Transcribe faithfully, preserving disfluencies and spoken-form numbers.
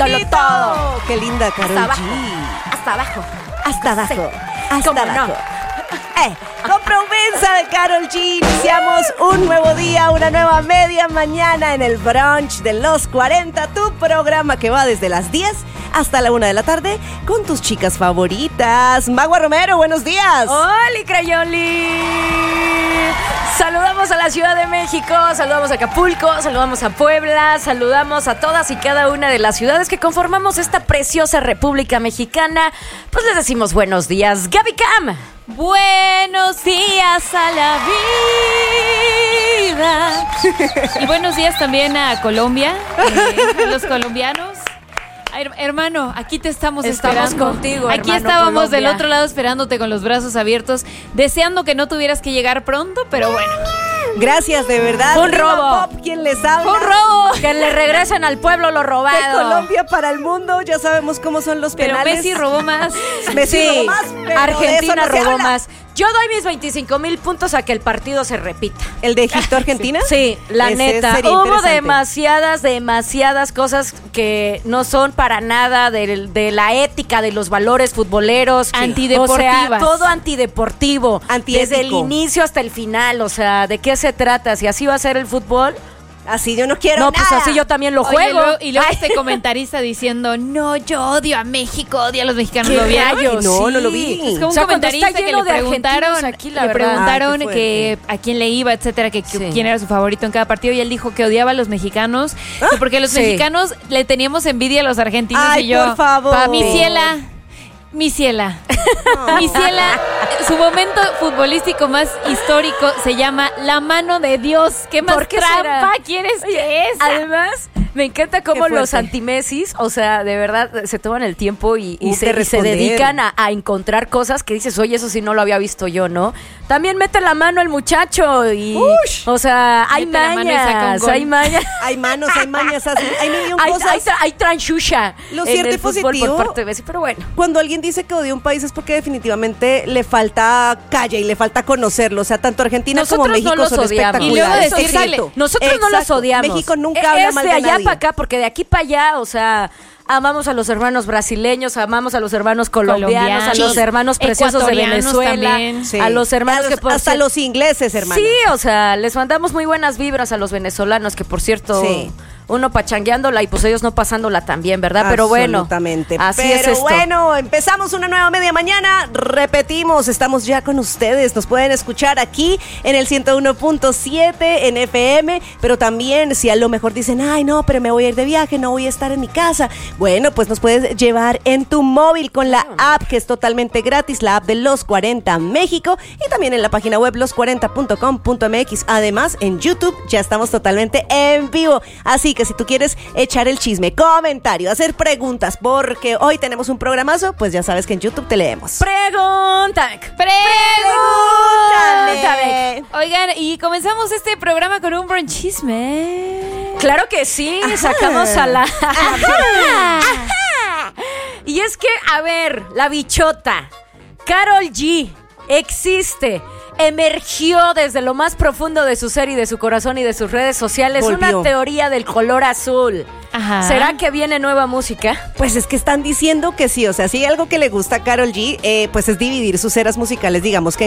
Dándolo todo. Qué linda, Karol Hasta G. abajo. Hasta abajo. Hasta abajo. Sí. Hasta ¿Cómo abajo. no? Eh, con Provenza de Karol G iniciamos un nuevo día, una nueva media mañana en el brunch de los cuarenta, tu programa que va desde las diez hasta la una de la tarde con tus chicas favoritas. Magua Romero, buenos días. ¡Holi, Crayoli! Saludamos a la Ciudad de México, saludamos a Acapulco, saludamos a Puebla, saludamos a todas y cada una de las ciudades que conformamos esta preciosa República Mexicana. Pues les decimos buenos días, Gaby Cam. Buenos días a la vida. Y buenos días también a Colombia, eh, a los colombianos. Her- hermano, aquí te estamos, Estamos esperando. contigo, Aquí hermano, estábamos Colombia. del otro lado esperándote con los brazos abiertos, deseando que no tuvieras que llegar pronto, pero bueno. Gracias, de verdad. Fue un Riva robo. Pop, ¿quién les habla? ¡Fue un robo! Que le regresen al pueblo lo De robado. Colombia para el mundo, ya sabemos cómo son los Pero penales. Messi robó más. Messi Sí, robó más, pero de Argentina eso no se robó habla. más. Yo doy mis veinticinco mil puntos a que el partido se repita. ¿El de Egipto-Argentina? Sí, la Ese neta. sería Hubo interesante. demasiadas, demasiadas cosas que no son para nada de, de la ética de los valores futboleros. Antideportivas. O sea, todo antideportivo. Antiético. Desde el inicio hasta el final. O sea, ¿de qué se trata? Si así va a ser el fútbol. Así yo no quiero No, nada. pues así yo también lo Oye, juego. luego- y luego Ay, este comentarista diciendo, no, yo odio a México, odio a los mexicanos. ¿Qué ¿Lo vieron? rayos? No, Sí. no lo vi. Es como O sea, un cuando comentarista está que lleno le de preguntaron, argentinos aquí, la le verdad. preguntaron Ah, qué que a quién le iba, etcétera, que, que Sí. quién era su favorito en cada partido, y él dijo que odiaba a los mexicanos, que porque los Sí. mexicanos le teníamos envidia a los argentinos. Ay, y yo, por favor. pa' mi ciela, mi ciela, mi ciela, su momento futbolístico más histórico se llama La Mano de Dios. ¿Qué más ¿Por qué trampa será? quieres Oye, que es? Además, me encanta cómo Qué fuerte. los anti-Messis, o sea, de verdad, se toman el tiempo y, y Uf, se, de y se responder. dedican a, a encontrar cosas que dices, oye, eso sí no lo había visto yo, ¿no? También mete la mano el muchacho y, Ush. o sea, hay Mete la mano y saca un mañas, gol. hay mañas. Hay manos, hay mañas, hay hay mil y un Hay, cosas. hay, tra- hay tranchucha Lo en cierto el y fútbol positivo- por parte de Messi, pero bueno. Cuando alguien dice que odia un país es porque definitivamente le falta calle y le falta conocerlo. O sea, tanto Argentina como Nosotros México no los son odiamos. Y luego espectaculares. decirle- Exacto. Nosotros no los Exacto. odiamos. México nunca Es habla mal de de allá nadie. para acá, porque de aquí para allá, o sea, amamos a los hermanos brasileños, amamos a los hermanos colombianos, Colombianos, a los hermanos preciosos de ecuatorianos Venezuela, también. Sí. a los hermanos A los- que por hasta cier- los ingleses, hermano. Sí, o sea, les mandamos muy buenas vibras a los venezolanos, que por cierto, Sí. uno pachangueándola y pues ellos no pasándola también, ¿verdad? Pero bueno, Absolutamente. así Pero es esto. bueno, empezamos una nueva media mañana. Repetimos, estamos ya con ustedes. Nos pueden escuchar aquí en el ciento uno punto siete en F M, pero también si a lo mejor dicen, ay no, pero me voy a ir de viaje, no voy a estar en mi casa. Bueno, pues nos puedes llevar en tu móvil con la app que es totalmente gratis, la app de Los cuarenta México, y también en la página web los cuarenta punto com punto m x. Además, en YouTube ya estamos totalmente en vivo. Así que si tú quieres echar el chisme, comentario, hacer preguntas, porque hoy tenemos un programazo, pues ya sabes que en YouTube te leemos. Pregúntame. Pregúntame. Oigan, y comenzamos este programa con un bronchisme. Claro que sí, sacamos a la... Y es que, a ver, la bichota, Karol G, existe, emergió desde lo más profundo de su ser y de su corazón y de sus redes sociales Volvió. una teoría del color azul. Ajá. ¿Será que viene nueva música? Pues es que están diciendo que sí, o sea, si hay algo que le gusta a Karol G, eh, pues es dividir sus eras musicales, digamos que